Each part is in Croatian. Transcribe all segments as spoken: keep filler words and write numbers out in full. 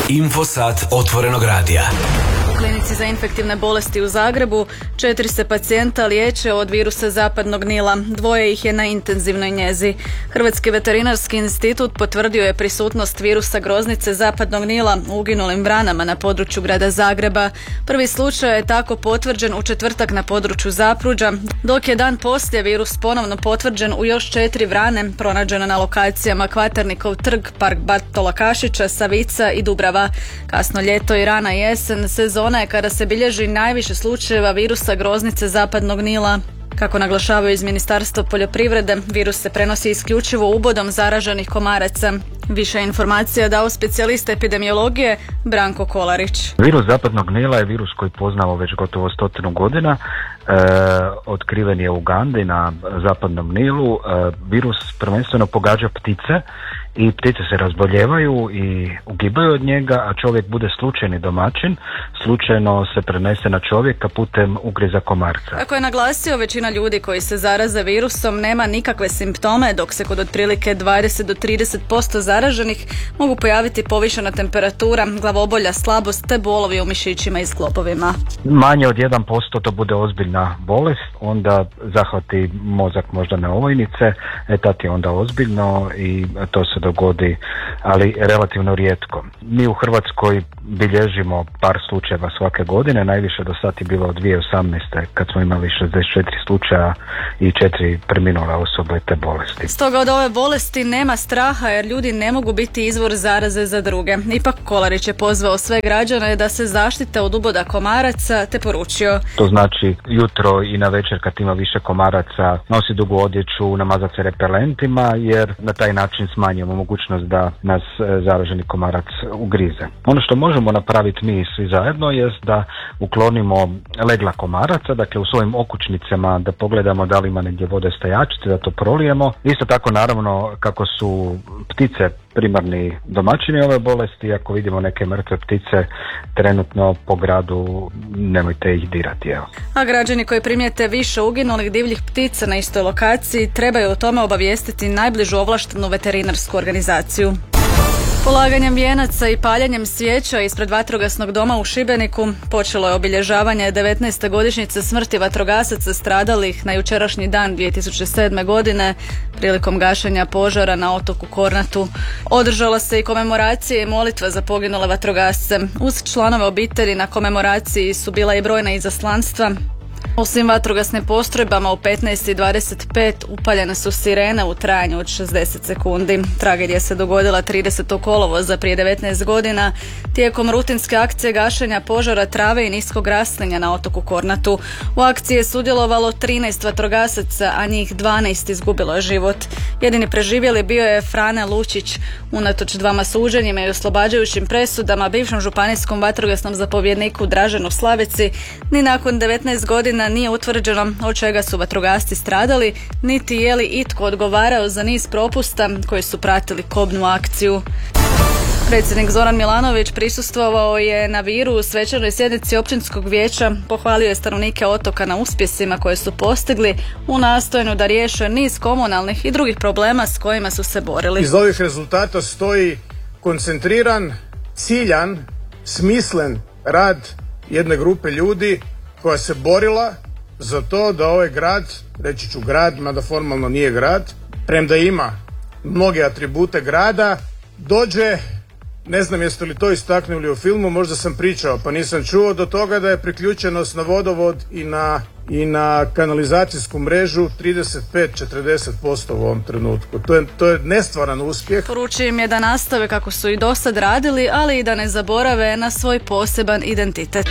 Infosat otvorenog radija. U klinici za infektivne bolesti u Zagrebu četiri se pacijenta liječe od virusa zapadnog Nila. Dvoje ih je na intenzivnoj njezi. Hrvatski veterinarski institut potvrdio je prisutnost virusa groznice zapadnog Nila u uginulim vranama na području grada Zagreba. Prvi slučaj je tako potvrđen u četvrtak na području Zapruđa, dok je dan poslije virus ponovno potvrđen u još četiri vrane pronađene na lokacijama Kvaternikov trg, park Bartola Kašića, Savica i Dubrava. Kasno ljeto i rana jesen sezona je kada se bilježi najviše slučajeva virusa groznice zapadnog Nila. Kako naglašavaju iz Ministarstva poljoprivrede, virus se prenosi isključivo ubodom zaraženih komaraca. Više informacija dao specijalist epidemiologije Branko Kolarić. Virus zapadnog Nila je virus koji poznamo već gotovo stotinu godina. E, otkriven je u Ugandi na zapadnom Nilu. E, virus prvenstveno pogađa ptice i ptice se razboljevaju i ugibaju od njega, a čovjek bude slučajni domaćin, slučajno se prenese na čovjeka putem ugriza komarca. Kako je naglasio, većina ljudi koji se zaraze virusom nema nikakve simptome, dok se kod otprilike dvadeset do trideset posto zaraženih mogu pojaviti povišena temperatura, glavobolja, slabost te bolovi u mišićima i sklopovima. Manje od jedan posto to bude ozbiljna bolest, onda zahvati mozak moždane ovojnice, e tad je onda ozbiljno i to se dogodi, ali relativno rijetko. Mi u Hrvatskoj bilježimo par slučajeva svake godine, najviše do sad je bilo od dvije tisuće osamnaeste kad smo imali šezdeset četiri slučaja i četiri preminule osobe te bolesti. Stoga od ove bolesti nema straha jer ljudi ne mogu biti izvor zaraze za druge. Ipak Kolarić je pozvao sve građane da se zaštite od uboda komaraca te poručio. To znači jutro i na večer kad ima više komaraca nosi dugu odjeću, namazati se repelentima jer na taj način smanjimo mogućnost da nas zaraženi komarac ugrize. Ono što možemo napraviti mi svi zajedno jest da uklonimo legla komaraca, dakle u svojim okućnicama da pogledamo da li ima negdje vode stajačice, da to prolijemo. Isto tako naravno kako su ptice primarni domaćini ove bolesti, ako vidimo neke mrtve ptice trenutno po gradu, nemojte ih dirati. Evo. A građani koji primijete više uginulih divljih ptica na istoj lokaciji trebaju o tome obavijestiti najbližu ovlaštenu veterinarsku organizaciju. Polaganjem vijenaca i paljenjem svijeća ispred vatrogasnog doma u Šibeniku počelo je obilježavanje devetnaeste godišnjice smrti vatrogasaca stradalih na jučerašnji dan dvije tisuće sedme. godine prilikom gašenja požara na otoku Kornatu. Održala se i komemoracija i molitva za poginule vatrogasce. Uz članove obitelji na komemoraciji su bila i brojna izaslanstva. U svim vatrogasnim postrojbama u petnaest i dvadeset pet upaljene su sirene u trajanju od šezdeset sekundi. Tragedija se dogodila tridesetog kolovoza prije devetnaest godina tijekom rutinske akcije gašenja požara trave i niskog raslinja na otoku Kornatu. U akciji je sudjelovalo trinaest vatrogasaca, a njih dvanaest izgubilo je život. Jedini preživjeli bio je Frane Lučić. Unatoč dvama suđenjima i oslobađajućim presudama bivšem županijskom vatrogasnom zapovjedniku Draženu Slavici, ni nakon devetnaest godina nije utvrđeno od čega su vatrogasci stradali, niti je li itko odgovarao za niz propusta koji su pratili kobnu akciju. Predsjednik Zoran Milanović prisustvovao je na Viru u svečanoj sjednici općinskog vijeća, pohvalio je stanovnike otoka na uspjesima koje su postigli u nastojanju da riješe niz komunalnih i drugih problema s kojima su se borili. Iz ovih rezultata stoji koncentriran, ciljan, smislen rad jedne grupe ljudi koja se borila za to da ovaj grad, reći ću grad, mada formalno nije grad, premda ima mnoge atribute grada, dođe, ne znam jeste li to istaknuli u filmu, možda sam pričao pa nisam čuo, do toga da je priključenost na vodovod i na, i na kanalizacijsku mrežu trideset pet do četrdeset posto u ovom trenutku. To je, to je nestvaran uspjeh. Poručio im je da nastave kako su i dosad radili, ali i da ne zaborave na svoj poseban identitet.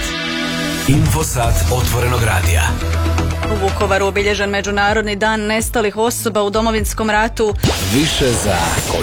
Infosat otvorenog radija. U Vukovaru obilježen Međunarodni dan nestalih osoba u Domovinskom ratu. Više za